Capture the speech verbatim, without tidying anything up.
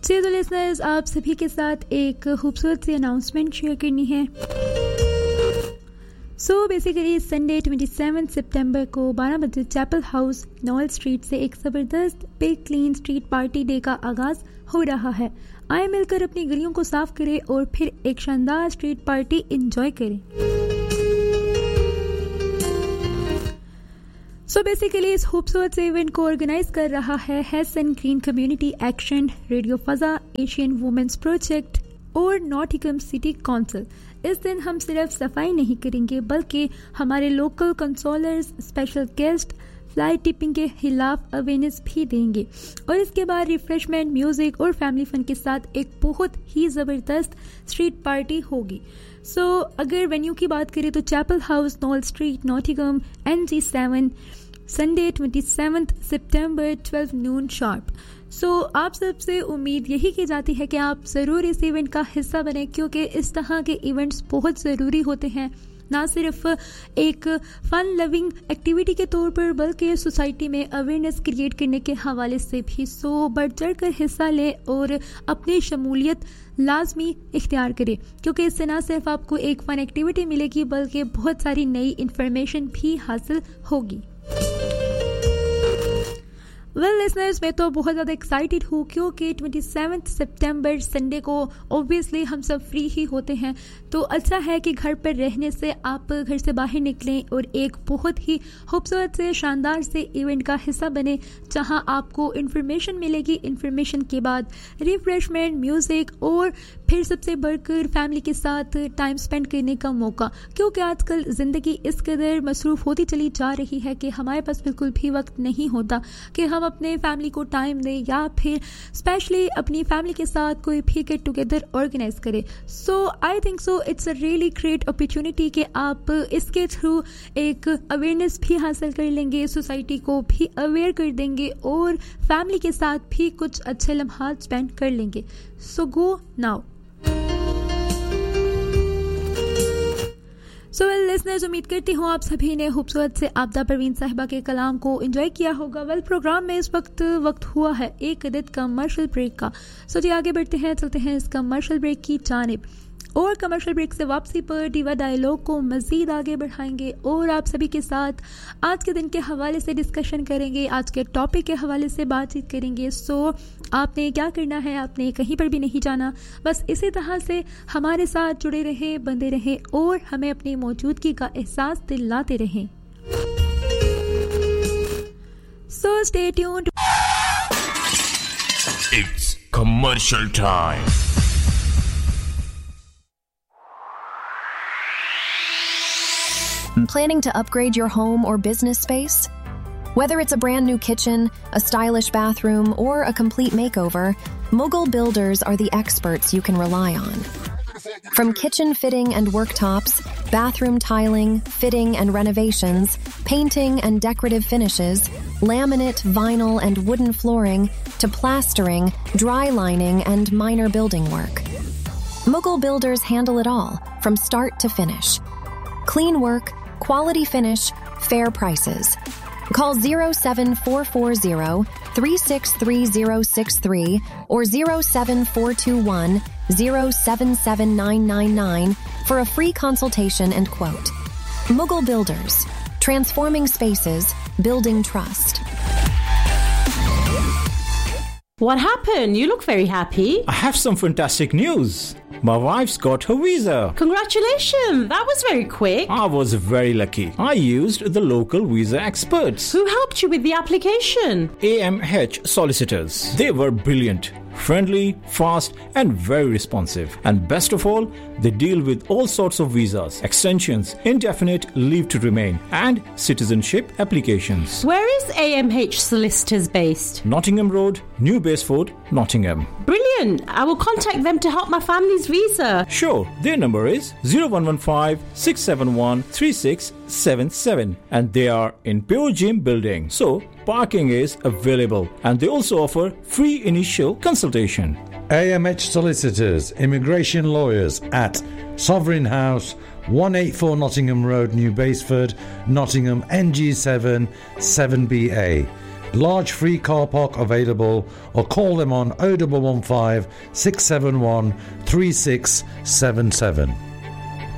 जी तो लिसनर्स, आप सभी के साथ एक खूबसूरत सी अनाउंसमेंट शेयर करनी है। सो बेसिकली संडे सत्ताईस सितंबर को बारह बजे चैपल हाउस नॉल स्ट्रीट से एक ज़बरदस्त big clean street party day का आगाज हो रहा है। आए मिलकर अपनी गलियों को साफ करें और फिर एक शानदार स्ट्रीट पार्टी एंजॉय करें। सो बेसिकली इस खूबसूरत से इवेंट को ऑर्गेनाइज कर रहा है Hesson green community action, radio फजा, Asian women's project और नॉटिंघम सिटी काउंसिल। इस दिन हम सिर्फ सफाई नहीं करेंगे बल्कि हमारे local कंसोलर्स, special guest, fly tipping के खिलाफ अवेयरनेस भी देंगे और इसके बाद रिफ्रेशमेंट, म्यूजिक और फैमिली फन के साथ एक बहुत ही ज़बरदस्त स्ट्रीट पार्टी होगी। सो so, अगर वेन्यू की बात करें तो chapel house knoll street, Nottingham, N G seven, Sunday सत्ताईस सितंबर ट्वेल्व नून शार्प। सो so, आप सबसे उम्मीद यही की जाती है कि आप ज़रूर इस इवेंट का हिस्सा बने, क्योंकि इस तरह के इवेंट्स बहुत ज़रूरी होते हैं, ना सिर्फ एक फन लविंग एक्टिविटी के तौर पर बल्कि सोसाइटी में अवेयरनेस क्रिएट करने के हवाले से भी। सो बढ़ चढ़ कर हिस्सा लें और अपनी शमूलियत लाजमी इख्तियार करें, क्योंकि इससे ना सिर्फ आपको एक फन एक्टिविटी मिलेगी बल्कि बहुत सारी नई इन्फॉर्मेशन भी हासिल होगी। वेल लिसनर्स, मैं तो बहुत ज़्यादा एक्साइटेड हूँ क्योंकि सत्ताईस सितंबर संडे को ऑब्वियसली हम सब फ्री ही होते हैं, तो अच्छा है कि घर पर रहने से आप घर से बाहर निकलें और एक बहुत ही खूबसूरत से शानदार से इवेंट का हिस्सा बने, जहां आपको इन्फॉर्मेशन मिलेगी। इन्फॉर्मेशन के बाद रिफ्रेशमेंट, म्यूज़िक और फिर सबसे बढ़कर फैमिली के साथ टाइम स्पेंड करने का मौका, क्योंकि आजकल ज़िंदगी इस कदर मसरूफ़ होती चली जा रही है कि हमारे पास बिल्कुल भी वक्त नहीं होता कि हम अपने फैमिली को टाइम दें या फिर स्पेशली अपनी फैमिली के साथ कोई भी गेट टुगेदर ऑर्गेनाइज करें। सो I think so it's a really great opportunity कि आप इसके थ्रू एक अवेयरनेस भी हासिल कर लेंगे, सोसाइटी को भी अवेयर कर देंगे और फैमिली के साथ भी कुछ अच्छे लम्हात स्पेंड कर लेंगे। सो go now. So well listeners, उम्मीद करती हूँ आप सभी ने खूबसूरत से आबदा परवीन साहिबा के कलाम को एंजॉय किया होगा। वेल प्रोग्राम में इस वक्त वक्त हुआ है एक अदद कमर्शियल ब्रेक का। सो जी आगे बढ़ते हैं, चलते हैं इस कमर्शियल ब्रेक की जानिब और कमर्शियल ब्रेक से वापसी पर डीवा डायलॉग को मजीद आगे बढ़ाएंगे और आप सभी के साथ आज के दिन के हवाले से डिस्कशन करेंगे, आज के टॉपिक के हवाले से बातचीत करेंगे। सो आपने क्या करना है, आपने कहीं पर भी नहीं जाना, बस इसी तरह से हमारे साथ जुड़े रहे, बंधे रहे और हमें अपनी मौजूदगी का एहसास दिलाते रहें। So stay tuned. It's commercial time. Planning to upgrade your home or business space? Whether it's a brand new kitchen, a stylish bathroom, or a complete makeover, Mughal Builders are the experts you can rely on. From kitchen fitting and worktops, bathroom tiling, fitting and renovations, painting and decorative finishes, laminate, vinyl, and wooden flooring, to plastering, dry lining, and minor building work. Mughal Builders handle it all, from start to finish. Clean work, quality finish, fair prices. Call zero seven four four zero three six three zero six three or zero seven four two one zero seven seven nine nine nine for a free consultation and quote. Mughal Builders, transforming spaces, building trust. What happened? You look very happy. I have some fantastic news. My wife's got her visa. Congratulations! That was very quick. I was very lucky. I used the local visa experts. Who helped you with the application? A M H solicitors. They were brilliant, friendly, fast, and very responsive. And best of all, they deal with all sorts of visas, extensions, indefinite leave to remain, and citizenship applications. Where is A M H Solicitors based? Nottingham Road, New Baseford, Nottingham. Brilliant! I will contact them to help my family's visa. Sure. Their number is zero one one five six seven one three six seven seven and they are in Pure Gym building. So, parking is available and they also offer free initial consultation. A M H Solicitors, Immigration Lawyers at Sovereign House, one eighty-four Nottingham Road, New Baseford, Nottingham, N G seven seven B A. Large free car park available, or call them on oh one one five, six seven one, three six seven seven.